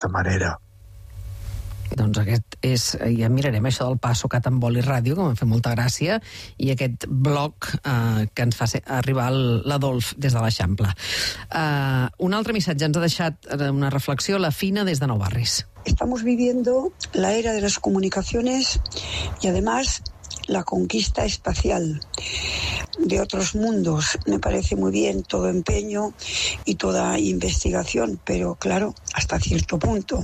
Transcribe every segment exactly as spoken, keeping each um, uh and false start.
de manera. Doncs aquest és, ja mirarem això del Passo Cat amb Boli Ràdio, que m'ha fet molta gràcia, i aquest blog eh, que ens fa ser, arribar l'Adolf des de l'Eixample. Eh, un altre missatge ens ha deixat una reflexió, la Fina des de Nou Barris. Estamos viviendo la era de las comunicaciones y además la conquista espacial de otros mundos. Me parece muy bien todo empeño y toda investigación, pero claro, hasta cierto punto.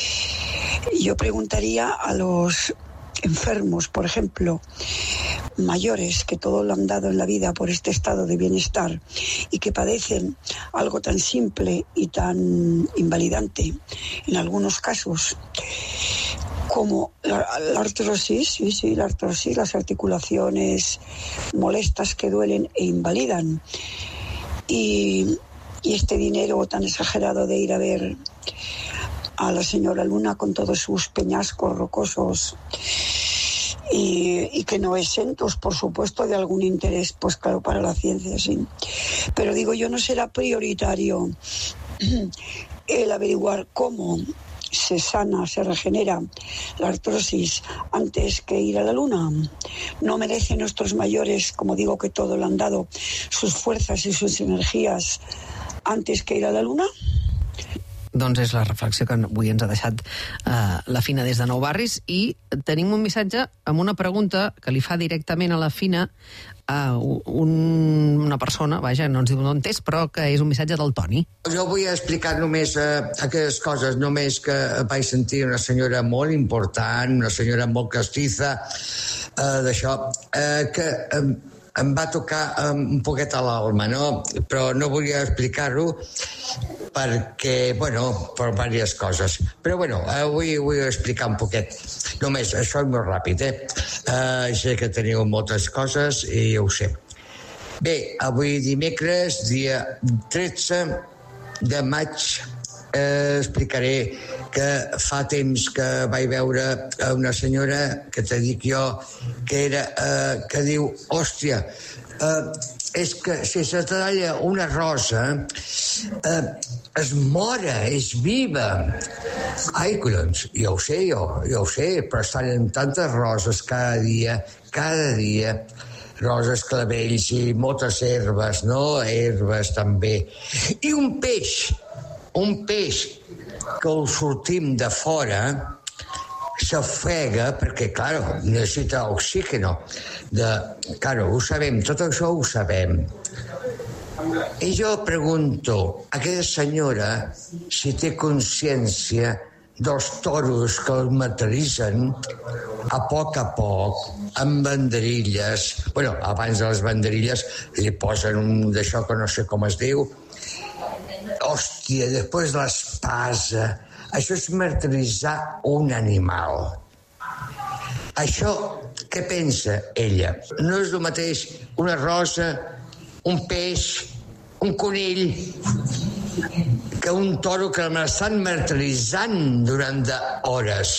Yo preguntaría a los enfermos, por ejemplo, mayores, que todo lo han dado en la vida por este estado de bienestar y que padecen algo tan simple y tan invalidante en algunos casos como la, la artrosis, sí, sí, la artrosis, las articulaciones molestas que duelen e invalidan. Y, y este dinero tan exagerado de ir a ver a la señora Luna con todos sus peñascos rocosos y, y que no exentos, por supuesto, de algún interés, pues claro, para la ciencia, sí. Pero digo yo, ¿no será prioritario el averiguar cómo se sana, se regenera la artrosis antes que ir a la Luna? ¿No merecen nuestros mayores, como digo que todo lo han dado, sus fuerzas y sus energías antes que ir a la Luna? Doncs és la reflexió que avui ens ha deixat uh, la Fina des de Nou Barris, i tenim un missatge amb una pregunta que li fa directament a la Fina a un, una persona, vaja, no ens diu on és, però que és un missatge del Toni. Jo vull explicar només uh, aquelles coses, només que vaig sentir una senyora molt important, una senyora molt castiza, uh, d'això, uh, que... Um, em va tocar um, un poquet a l'alma, no? Però no volia explicar-ho perquè, bueno, per diverses coses. Però, bueno, avui vull explicar un poquet. Només, això és molt ràpid, eh? Uh, sé que teniu moltes coses i ja ho sé. Bé, avui dimecres, dia tretze de maig, eh, explicaré que fa temps que vaig veure una senyora que te dic jo que era, eh, que diu, hòstia, eh, és que si se talla una rosa eh, es mora, és viva. Ai, collons, jo ho sé, jo, jo ho sé, però es tallen tantes roses cada dia, cada dia, roses, clavells i moltes herbes, no? Herbes també. I un peix, un peix que el sortim de fora s'ofega perquè, clar, necessita oxígeno. De, clar, ho sabem, tot això ho sabem. I jo pregunto a aquella senyora si té consciència dels toros que el materialitzen a poc a poc, amb banderilles. Bueno, abans de les banderilles li posen un d'això que no sé com es diu. Hòstia, després de l'espasa. Això és martiritzar un animal. Això, què pensa ella? No és el mateix una rosa, un peix, un conill, que un toro que m'estan martiritzant durant hores.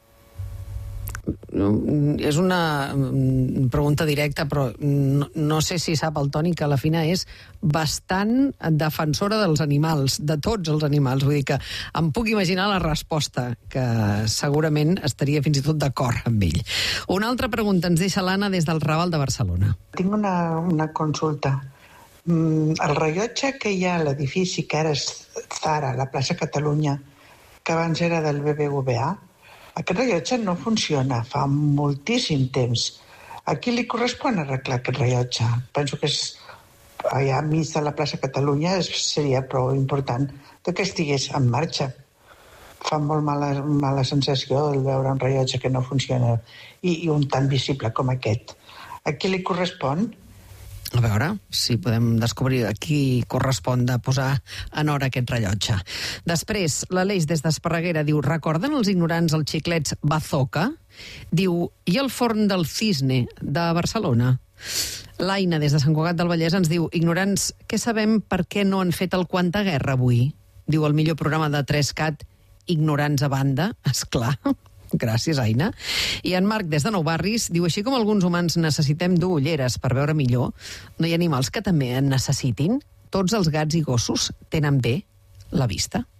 És una pregunta directa, però no, no sé si sap el Toni que la Fina és bastant defensora dels animals, de tots els animals. Vull dir que em puc imaginar la resposta, que segurament estaria fins i tot d'acord amb ell. Una altra pregunta ens deixa l'Anna des del Raval de Barcelona. Tinc una, una consulta. El rellotge que hi ha a l'edifici, que ara és Zara, a la plaça Catalunya, que abans era del B B V A, aquest rellotge no funciona fa moltíssim temps. A qui li correspon arreglar aquest rellotge? Penso que és, allà a mig de la plaça Catalunya seria prou important que estigués en marxa. Fa molt mala, mala sensació el veure un rellotge que no funciona i, i un tan visible com aquest. A qui li correspon? A veure si podem descobrir a qui correspon de posar en hora aquest rellotge. Després, l'Aleix des d'Esparreguera diu: recorden els ignorants els xiclets Bazooka? Diu, i el forn del Cisne de Barcelona? L'Aina des de Sant Cugat del Vallès ens diu: ignorants, què sabem per què no han fet el Quanta Guerra avui? Diu, el millor programa de tres cat, ignorants a banda, esclar. Gràcies, Aina. I en Marc, des de Nou Barris, diu: així com alguns humans necessitem dur ulleres per veure millor, no hi ha animals que també en necessitin? Tots els gats i gossos tenen bé la vista.